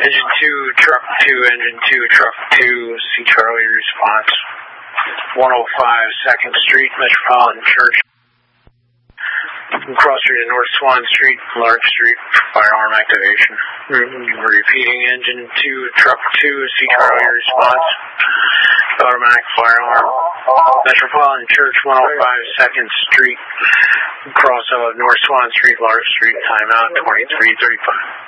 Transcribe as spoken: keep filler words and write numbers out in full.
Engine two, truck two, engine two, truck two, C. Charlie response. one oh five second Street, Metropolitan Church. Cross Street and North Swan Street, Lark Street, firearm activation. Repeating, engine two, truck two, C. Charlie response. Automatic firearm. Metropolitan Church, one oh five second Street. Cross of North Swan Street, Lark Street, timeout twenty-three thirty-five.